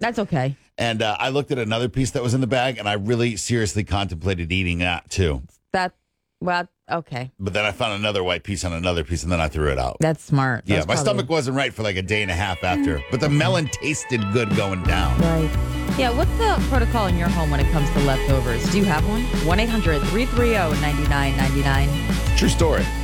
That's okay. And I looked at another piece that was in the bag, and I really seriously contemplated eating that too. Okay. But then I found another white piece on another piece, and then I threw it out. That's smart. Yeah, That's my probably- stomach wasn't right for like a day and a half after. But the melon tasted good going down. Right. Yeah, what's the protocol in your home when it comes to leftovers? Do you have one? 1-800-330-9999. True story.